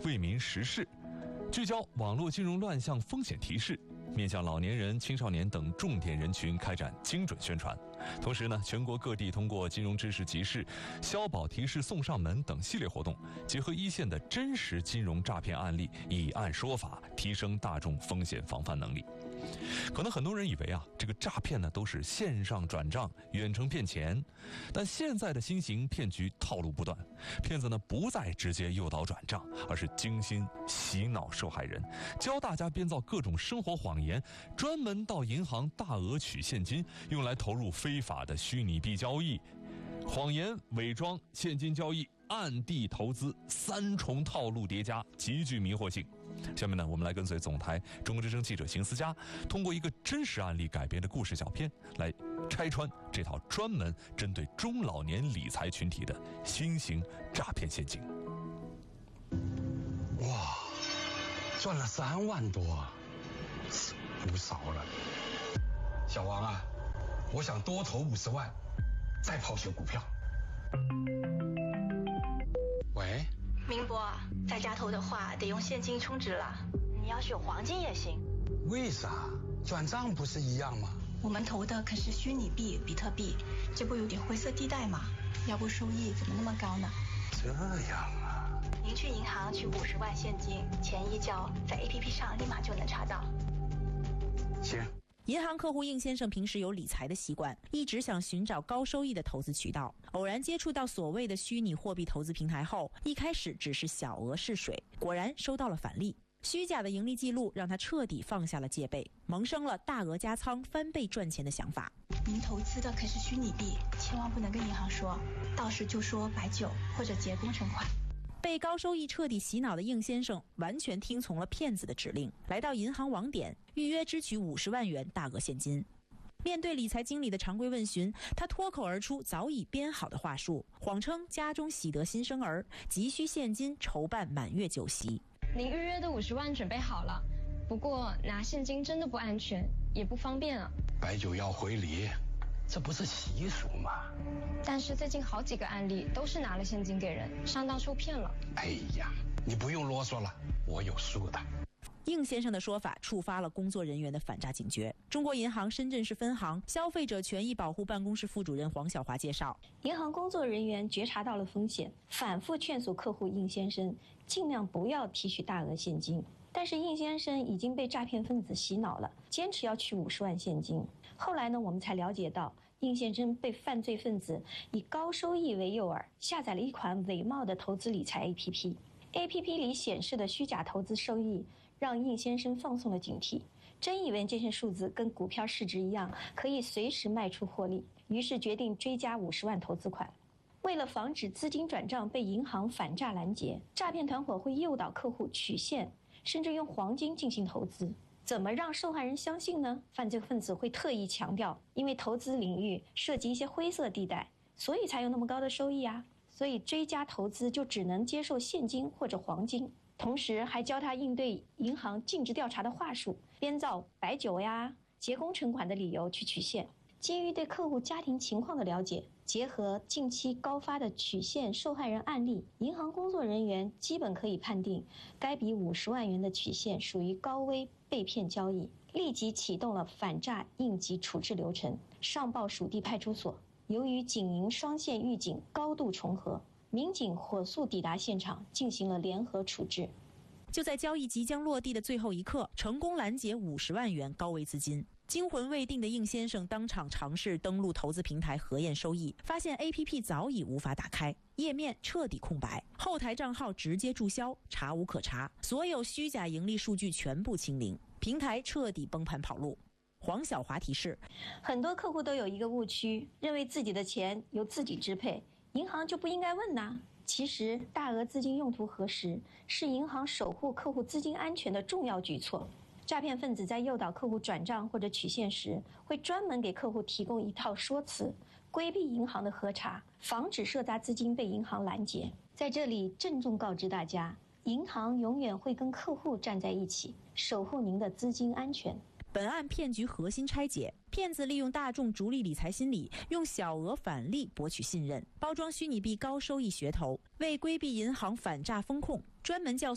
为民实事，聚焦网络金融乱象风险提示，面向老年人、青少年等重点人群开展精准宣传。同时呢，全国各地通过金融知识集市、消保提示送上门等系列活动，结合一线的真实金融诈骗案例，以案说法，提升大众风险防范能力。可能很多人以为这个诈骗呢都是线上转账、远程骗钱，但现在的新型骗局套路不断，骗子呢不再直接诱导转账，而是精心洗脑受害人，教大家编造各种生活谎言，专门到银行大额取现金，用来投入非法的虚拟币交易。谎言、伪装、现金交易、暗地投资三重套路叠加，极具迷惑性。下面呢，我们来跟随总台中国之声记者邢思佳，通过一个真实案例改编的故事小片，来拆穿这套专门针对中老年理财群体的新型诈骗陷阱。 哇，赚了3万多，不少了。小王啊，我想多投50万，再抛些股票。喂， 明博，在家投的话得用现金充值了，你要是有黄金也行。 为啥？转账不是一样吗？ 我们投的可是虚拟币、比特币，这不有点灰色地带吗？要不收益怎么那么高呢？ 这样啊。 您去银行取50万现金，钱一交，在 APP 上立马就能查到。 行。 银行客户应先生平时有理财的习惯，一直想寻找高收益的投资渠道。偶然接触到所谓的虚拟货币投资平台后，一开始只是小额试水，果然收到了返利。虚假的盈利记录让他彻底放下了戒备，萌生了大额加仓翻倍赚钱的想法。 您投资的可是虚拟币，千万不能跟银行说，到时就说白酒或者结工程款。 被高收益彻底洗脑的应先生完全听从了骗子的指令，来到银行网点预约支取50万元大额现金。面对理财经理的常规问询，他脱口而出早已编好的话术，谎称家中喜得新生儿，急需现金筹办满月酒席。 您预约的50万准备好了，不过拿现金真的不安全，也不方便啊。 白酒要回礼，这不是习俗吗？ 但是最近好几个案例都是拿了现金给人，上当受骗了。 哎呀，你不用啰嗦了，我有数的。 应先生的说法触发了工作人员的反诈警觉。中国银行深圳市分行消费者权益保护办公室副主任黄晓华介绍， 银行工作人员觉察到了风险，反复劝阻客户应先生尽量不要提取大额现金，但是应先生已经被诈骗分子洗脑了，坚持要取50万现金。后来呢，我们才了解到应先生被犯罪分子以高收益为诱饵，下载了一款伪冒的投资理财 APP 里显示的虚假投资收益让应先生放松了警惕，真以为这些数字跟股票市值一样，可以随时卖出获利，于是决定追加50万投资款。为了防止资金转账被银行反诈拦截，诈骗团伙会诱导客户取现，甚至用黄金进行投资。怎么让受害人相信呢？犯罪分子会特意强调，因为投资领域涉及一些灰色地带，所以才有那么高的收益啊。所以追加投资就只能接受现金或者黄金，同时还教他应对银行尽职调查的话术，编造白酒呀、结工程款的理由去取现。基于对客户家庭情况的了解，结合近期高发的取现受害人案例，银行工作人员基本可以判定该笔50万元的取现属于高危被骗交易，立即启动了反诈应急处置流程，上报属地派出所。由于警银双线预警高度重合，民警火速抵达现场，进行了联合处置。 就在交易即将落地的最后一刻，成功拦截50万元高危资金。惊魂未定的应先生当场尝试登录投资平台核验收益，发现 APP 早已无法打开，页面彻底空白，后台账号直接注销，查无可查，所有虚假盈利数据全部清零，平台彻底崩盘跑路。黄晓华提示， 很多客户都有一个误区，认为自己的钱由自己支配，银行就不应该问呐。其实大额资金用途核实是银行守护客户资金安全的重要举措。诈骗分子在诱导客户转账或者取现时，会专门给客户提供一套说辞，规避银行的核查，防止涉杂资金被银行拦截。在这里郑重告知大家，银行永远会跟客户站在一起，守护您的资金安全。 本案骗局核心拆解，骗子利用大众逐利理财心理，用小额返利博取信任，包装虚拟币高收益噱头，为规避银行反诈风控，专门教